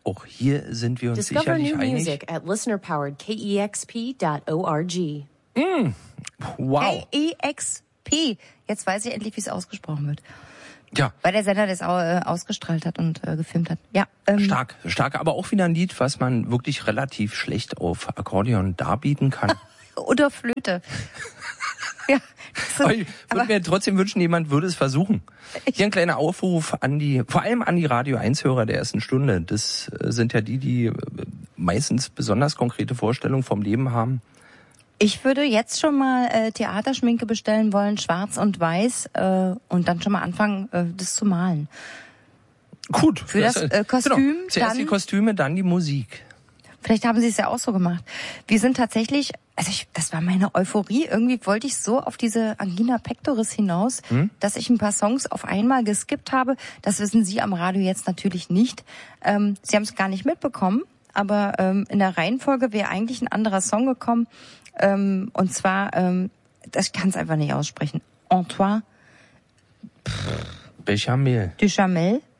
auch hier sind wir uns Discover sicherlich new einig. music at listenerpoweredkexp.org. Wow. KEXP. Jetzt weiß ich endlich, wie es ausgesprochen wird. Ja. Weil der Sender das ausgestrahlt hat und gefilmt hat. Ja. Stark, aber auch wieder ein Lied, was man wirklich relativ schlecht auf Akkordeon darbieten kann. Oder Flöte. Ja. Aber ich würde mir trotzdem wünschen, jemand würde es versuchen. Hier ein kleiner Aufruf vor allem an die Radio 1-Hörer der ersten Stunde. Das sind ja die meistens besonders konkrete Vorstellungen vom Leben haben. Ich würde jetzt schon mal Theaterschminke bestellen wollen, schwarz und weiß, und dann schon mal anfangen, das zu malen. Gut. Für das Kostüm genau. Zuerst die Kostüme, dann die Musik. Vielleicht haben Sie es ja auch so gemacht. Wir sind tatsächlich, das war meine Euphorie. Irgendwie wollte ich so auf diese Angina Pectoris hinaus, dass ich ein paar Songs auf einmal geskippt habe. Das wissen Sie am Radio jetzt natürlich nicht. Sie haben es gar nicht mitbekommen, aber in der Reihenfolge wäre eigentlich ein anderer Song gekommen. Und zwar, ich kann es einfach nicht aussprechen. Antoine Bechamel. Duchamel.